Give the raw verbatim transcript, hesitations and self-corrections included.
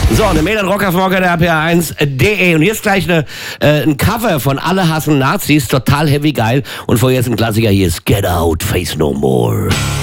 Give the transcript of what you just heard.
So, eine Mail an rockerfmogger der R P R eins punkt de. Und jetzt gleich eine, äh, ein Cover von Alle hassen Nazis. Total heavy geil. Und vorher jetzt ein Klassiker. Hier ist Get Out, Face No More.